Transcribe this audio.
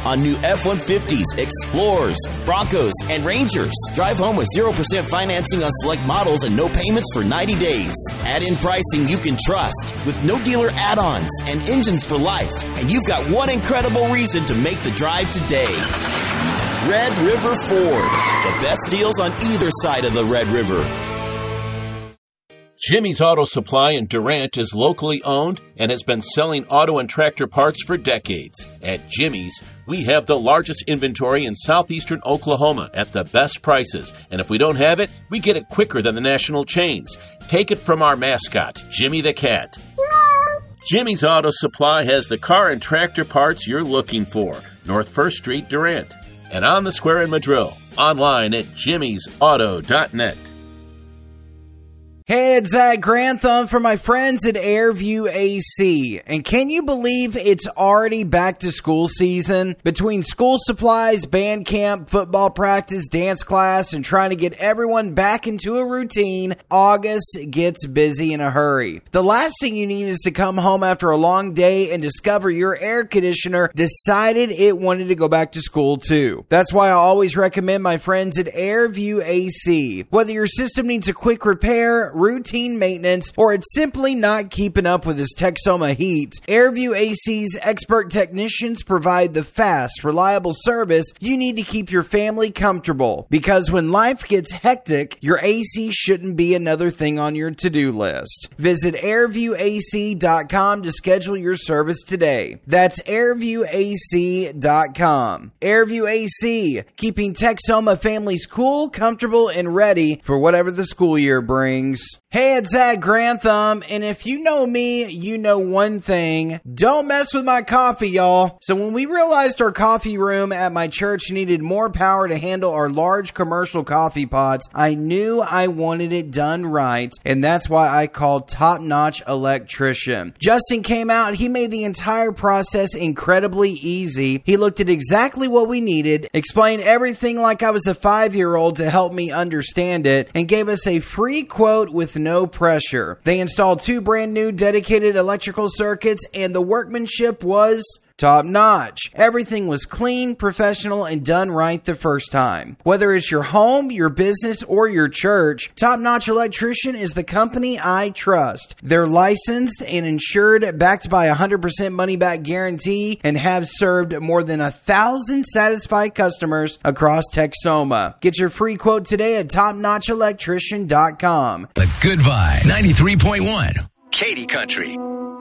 on new F-150s, Explorers, Broncos, and Rangers. Drive home with 0% financing on select models and no payments for 90 days. Add in pricing you can trust with no dealer add-ons and engines for life. And you've got one incredible reason to make the drive today. Red River Ford. The best deals on either side of the Red River. Jimmy's Auto Supply in Durant is locally owned and has been selling auto and tractor parts for decades. At Jimmy's, we have the largest inventory in southeastern Oklahoma at the best prices. And if we don't have it, we get it quicker than the national chains. Take it from our mascot, Jimmy the Cat. Jimmy's Auto Supply has the car and tractor parts you're looking for. North 1st Street, Durant. And on the square in Madrill. Online at jimmysauto.net. Hey, it's Zach Grantham from my friends at Airview AC. And can you believe it's already back to school season? Between school supplies, band camp, football practice, dance class, and trying to get everyone back into a routine, August gets busy in a hurry. The last thing you need is to come home after a long day and discover your air conditioner decided it wanted to go back to school too. That's why I always recommend my friends at Airview AC. Whether your system needs a quick repair, routine maintenance, or it's simply not keeping up with this Texoma heat, Airview AC's expert technicians provide the fast, reliable service you need to keep your family comfortable. Because when life gets hectic, your AC shouldn't be another thing on your to-do list. Visit airviewac.com to schedule your service today. That's airviewac.com. Airview AC, keeping Texoma families cool, comfortable, and ready for whatever the school year brings. Hey, it's Zach Grantham, and if you know me, you know one thing. Don't mess with my coffee, y'all. So when we realized our coffee room at my church needed more power to handle our large commercial coffee pots, I knew I wanted it done right, and that's why I called Top Notch Electrician. Justin came out, he made the entire process incredibly easy. He looked at exactly what we needed, explained everything like I was a 5-year-old to help me understand it, and gave us a free quote with no pressure. They installed 2 brand new dedicated electrical circuits, and the workmanship was top notch. Everything was clean, professional, and done right the first time. Whether it's your home, your business, or your church, Top Notch Electrician is the company I trust. They're licensed and insured, backed by a 100% money-back guarantee, and have served more than 1,000 satisfied customers across Texoma. Get your free quote today at topnotchelectrician.com. The Good Vibe 93.1 Katy Country.